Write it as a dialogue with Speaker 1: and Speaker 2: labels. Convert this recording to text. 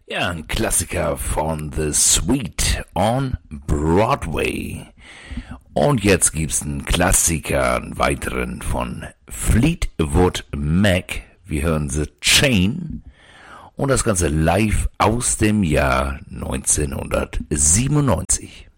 Speaker 1: Ja, ein Klassiker von The Sweet on Broadway. Und jetzt gibt's einen Klassiker, einen weiteren von Fleetwood Mac. Wir hören The Chain und das Ganze live aus dem Jahr 1997.